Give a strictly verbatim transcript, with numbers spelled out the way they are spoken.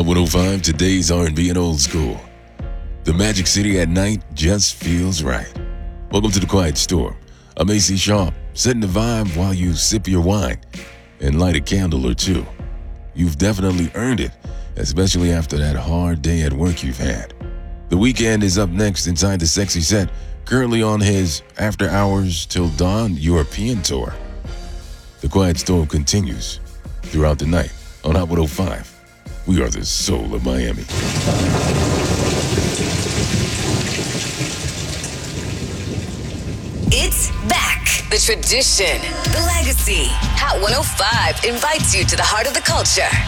Hot one oh five, today's R and B and old school. The Magic City at night just feels right. Welcome to the Quiet Storm. I'm A C Sharp, setting the vibe while you sip your wine and light a candle or two. You've definitely earned it, especially after that hard day at work you've had. The Weeknd is up next inside the Sexy Set, currently on his After Hours Till Dawn European tour. The Quiet Storm continues throughout the night on Hot one oh five. We are the soul of Miami. It's back. The tradition, the legacy. Hot one oh five invites you to the heart of the culture.